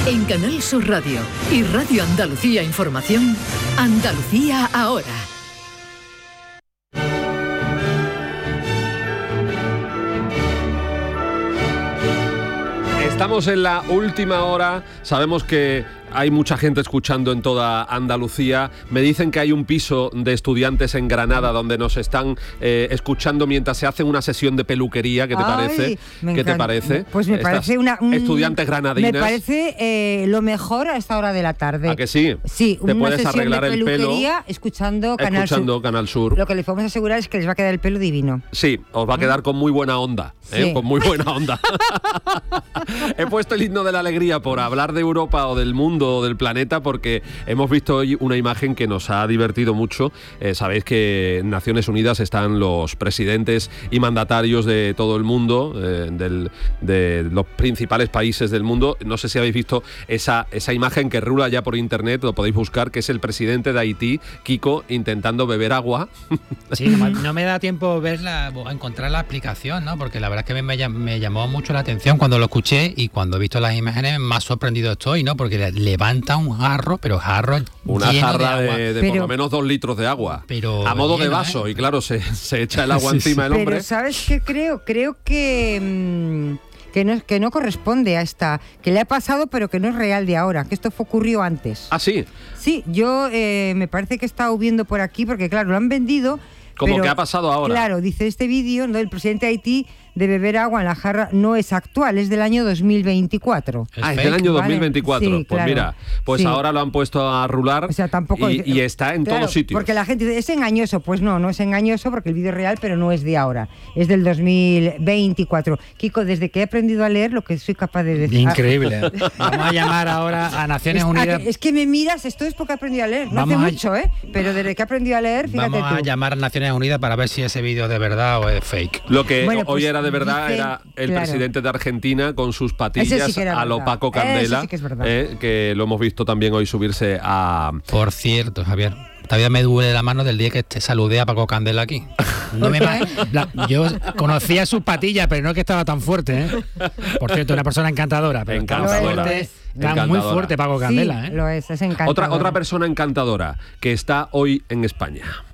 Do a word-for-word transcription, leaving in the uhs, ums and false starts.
En Canal Sur Radio y Radio Andalucía Información, Andalucía ahora. Estamos en la última hora, sabemos que hay mucha gente escuchando en toda Andalucía. Me dicen que hay un piso de estudiantes en Granada donde nos están eh, escuchando mientras se hace una sesión de peluquería. ¿Qué te Ay, parece? Me ¿Qué encanta. te parece? Pues me Estas parece una... Un, estudiantes granadinas. Me parece eh, lo mejor a esta hora de la tarde. ¿A que sí? Sí, te una puedes sesión arreglar de el pelo escuchando Canal escuchando Sur. Canal Sur. Lo que les podemos asegurar es que les va a quedar el pelo divino. Sí, os va a quedar con muy buena onda, ¿eh? Sí. Con muy buena onda. He puesto el himno de la alegría por hablar de Europa o del mundo o del planeta, porque hemos visto hoy una imagen que nos ha divertido mucho. Eh, sabéis que en Naciones Unidas están los presidentes y mandatarios de todo el mundo, eh, del, de los principales países del mundo. No sé si habéis visto esa, esa imagen que rula ya por internet, lo podéis buscar, que es el presidente de Haití, Kiko, intentando beber agua. Sí, no, no me da tiempo verla o encontrar la explicación, ¿no? Porque la verdad es que me, me llamó mucho la atención cuando lo escuché, y cuando he visto las imágenes más sorprendido estoy, ¿no? Porque levanta un jarro, pero jarro una lleno jarra de, agua. de, de pero, por lo menos dos litros de agua, pero a modo lleno, de vaso, ¿eh? Y claro, se, se echa el agua sí, encima sí. del hombre. Pero ¿sabes qué creo? Creo que... Mmm, que no, que no corresponde a esta, que le ha pasado pero que no es real de ahora, que esto fue, ocurrió antes. ¿Ah, sí? Sí, yo eh, me parece que he estado viendo por aquí, porque claro, lo han vendido. Como pero, que ha pasado ahora. Claro, dice este vídeo, ¿no? El presidente de Haití de beber agua en la jarra no es actual, es del año dos mil veinticuatro. Ah, es del año dos mil veinticuatro. Vale. Sí, pues claro. mira, pues Sí. ahora lo han puesto a rular, o sea, tampoco, y, y está en claro, todos sitios. Porque la gente dice, es engañoso. Pues no, no es engañoso porque el vídeo es real, pero no es de ahora. Es del dos mil veinticuatro. Kiko, desde que he aprendido a leer, lo que soy capaz de decir... Increíble. Vamos a llamar ahora a Naciones es, Unidas. Es que me miras, esto es porque he aprendido a leer. No Vamos hace a... mucho, ¿eh? Pero desde que he aprendido a leer, fíjate Vamos tú. a llamar a Naciones Unidas para ver si ese vídeo es de verdad o es fake. Lo que Bueno, hoy pues, era de verdad dice, era el claro. presidente de Argentina con sus patillas Ese sí que era a lo verdad. Paco Candela, Ese sí que es verdad. eh, que lo hemos visto también hoy subirse a... Por cierto, Javier, todavía me duele la mano del día que te saludé a Paco Candela aquí. No me ma- la, yo conocía sus patillas, pero no es que estaba tan fuerte, ¿eh? Por cierto, una persona encantadora. Pero Encantadora. Fuerte, está muy fuerte Paco Candela, sí, ¿eh? lo es, es encantador. Otra, otra persona encantadora que está hoy en España.